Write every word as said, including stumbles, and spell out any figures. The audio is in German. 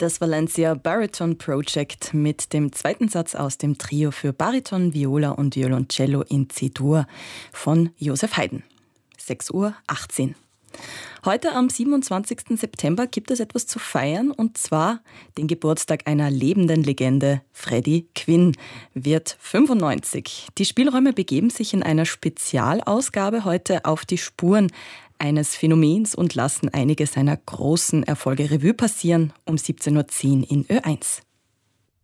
Das Valencia Bariton Project mit dem zweiten Satz aus dem Trio für Bariton, Viola und Violoncello in C-Dur von Joseph Haydn. sechs Uhr achtzehn. Heute am siebenundzwanzigsten September gibt es etwas zu feiern, und zwar den Geburtstag einer lebenden Legende. Freddie Quinn wird fünfundneunzig. Die Spielräume begeben sich in einer Spezialausgabe heute auf die Spuren eines Phänomens und lassen einige seiner großen Erfolge Revue passieren um siebzehn Uhr zehn in Ö eins.